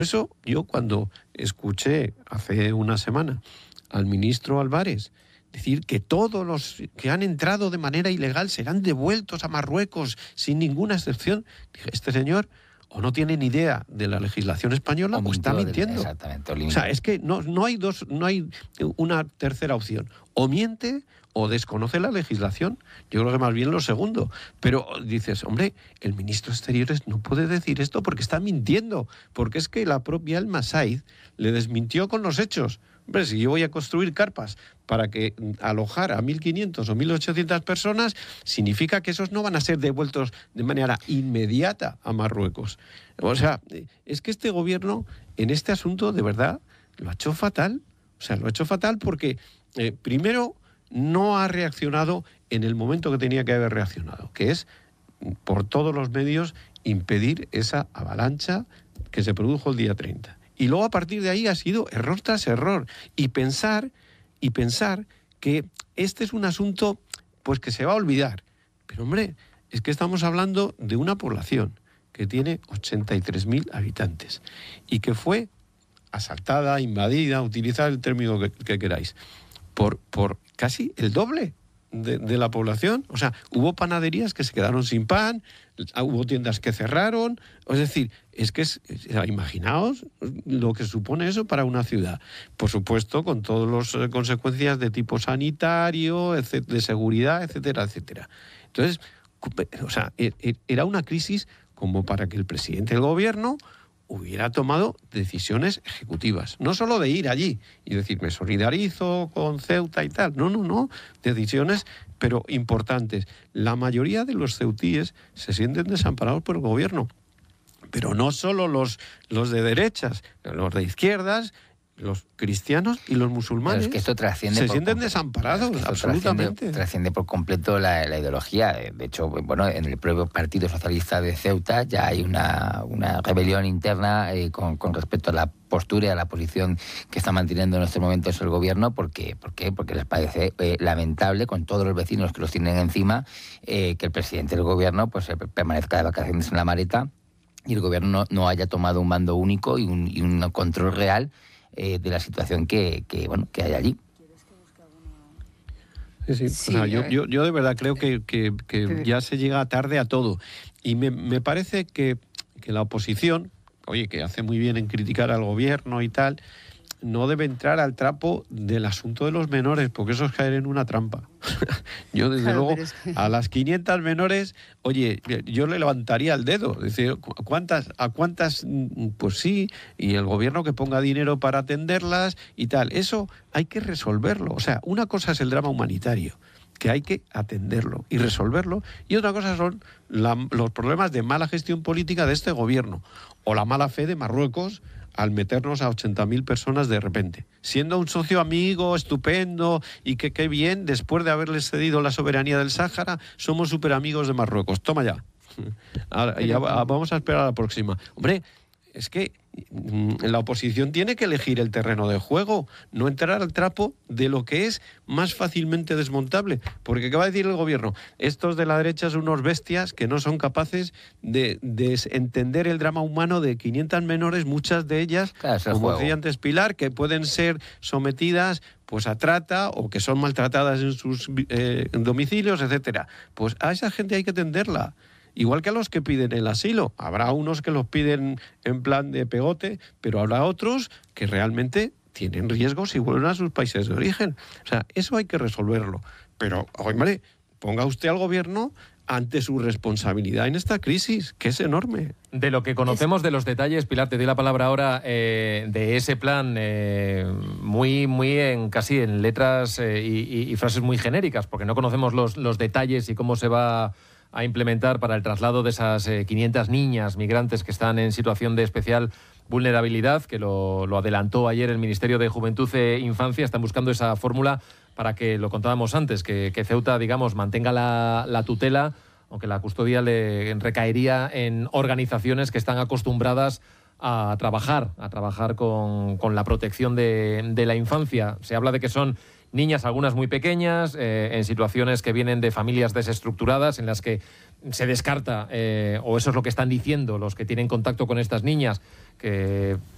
eso yo cuando escuché hace una semana al ministro Álvarez decir que todos los que han entrado de manera ilegal serán devueltos a Marruecos sin ninguna excepción, dije, este señor o no tiene ni idea de la legislación española o está mintiendo. Exactamente. O sea, es que no hay una tercera opción. O miente o desconoce la legislación. Yo creo que más bien lo segundo. Pero dices, hombre, el ministro de Exteriores no puede decir esto porque está mintiendo. Porque es que la propia Alma Said le desmintió con los hechos. Hombre, si yo voy a construir carpas para que alojar a 1.500 o 1.800 personas, significa que esos no van a ser devueltos de manera inmediata a Marruecos. O sea, es que este gobierno en este asunto de verdad lo ha hecho fatal. O sea, lo ha hecho fatal porque, primero, no ha reaccionado en el momento que tenía que haber reaccionado, que es, por todos los medios, impedir esa avalancha que se produjo el día 30. Y luego a partir de ahí ha sido error tras error. Y pensar que este es un asunto pues que se va a olvidar. Pero hombre, es que estamos hablando de una población que tiene 83.000 habitantes y que fue asaltada, invadida, utilizad el término que queráis, por casi el doble de la población. O sea, hubo panaderías que se quedaron sin pan, hubo tiendas que cerraron. Es decir, imaginaos lo que supone eso para una ciudad. Por supuesto, con todas las consecuencias de tipo sanitario, de seguridad, etcétera, etcétera. Entonces, o sea, era una crisis como para que el presidente del gobierno hubiera tomado decisiones ejecutivas. No solo de ir allí y decir, me solidarizo con Ceuta y tal. No. Decisiones, pero importantes. La mayoría de los ceutíes se sienten desamparados por el gobierno. Pero no solo los de derechas, los de izquierdas, los cristianos y los musulmanes. Pero es que esto trasciende se sienten desamparados, absolutamente. Trasciende por completo la ideología. De hecho, bueno, en el propio Partido Socialista de Ceuta ya hay una rebelión interna con respecto a la postura y a la posición que está manteniendo en estos momentos el gobierno. ¿Por qué? Porque les parece lamentable, con todos los vecinos que los tienen encima, que el presidente del gobierno pues permanezca de vacaciones en la maleta y el gobierno no haya tomado un mando único y un control real de la situación que hay allí. Sí. O sea, yo de verdad creo que ya se llega tarde a todo. Y me parece que la oposición, oye, que hace muy bien en criticar al gobierno y tal, no debe entrar al trapo del asunto de los menores, porque eso es caer en una trampa. Yo, desde luego, a las 500 menores, oye, yo le levantaría el dedo. Es decir, ¿a cuántas? Pues sí, y el gobierno que ponga dinero para atenderlas y tal. Eso hay que resolverlo. O sea, una cosa es el drama humanitario, que hay que atenderlo y resolverlo, y otra cosa son los problemas de mala gestión política de este gobierno, o la mala fe de Marruecos, al meternos a 80.000 personas de repente. Siendo un socio amigo, estupendo, y que qué bien, después de haberles cedido la soberanía del Sáhara, somos súper amigos de Marruecos. Toma ya. Ahora, ya vamos a esperar a la próxima. Hombre, es que la oposición tiene que elegir el terreno de juego, no entrar al trapo de lo que es más fácilmente desmontable. Porque ¿qué va a decir el gobierno? Estos de la derecha son unos bestias que no son capaces de entender el drama humano de 500 menores, muchas de ellas, como decía antes Pilar, que pueden ser sometidas pues a trata o que son maltratadas en sus domicilios, etcétera. Pues a esa gente hay que atenderla. Igual que a los que piden el asilo. Habrá unos que los piden en plan de pegote, pero habrá otros que realmente tienen riesgos y vuelven a sus países de origen. O sea, eso hay que resolverlo. Pero, hombre, ponga usted al gobierno ante su responsabilidad en esta crisis, que es enorme. De lo que conocemos de los detalles, Pilar, te doy la palabra ahora, de ese plan muy casi en letras y frases muy genéricas, porque no conocemos los detalles y cómo se va a implementar para el traslado de esas 500 niñas migrantes que están en situación de especial vulnerabilidad, que lo adelantó ayer el Ministerio de Juventud e Infancia. Están buscando esa fórmula para que, lo contábamos antes, que Ceuta, digamos, mantenga la tutela, aunque la custodia le recaería en organizaciones que están acostumbradas a trabajar con la protección de la infancia. Se habla de que son niñas, algunas muy pequeñas, en situaciones que vienen de familias desestructuradas, en las que se descarta, o eso es lo que están diciendo los que tienen contacto con estas niñas, que